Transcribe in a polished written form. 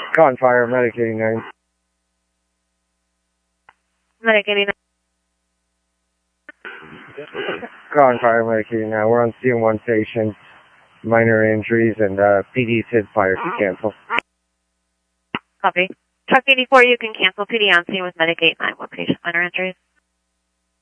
Gunfire, Medic 89. Medic 89. Gunfire, Medic 89. We're on CM1 station. Minor injuries and PD said fire to cancel. Copy. Truck 84, you can cancel. PD on scene with Medic 89. What patient minor injuries?